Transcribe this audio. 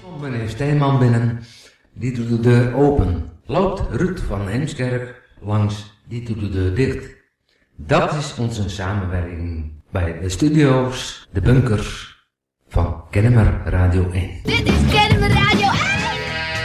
Meneer Steenman binnen, die doet de deur open. Loopt Ruud van Heemskerk langs, die doet de deur dicht. Dat is onze samenwerking bij de studio's, de bunkers van Kennemer Radio 1. Dit is Kennemer Radio 1.